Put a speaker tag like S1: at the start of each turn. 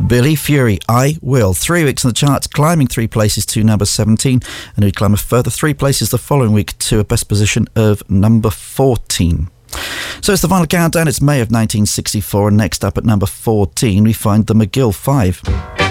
S1: Billy Fury, I Will. 3 weeks in the charts, climbing 3 places to number 17, and he'd climb a further 3 places the following week to a best position of number 14. So it's the final countdown. It's May of 1964, and next up at number 14 we find the McGill 5.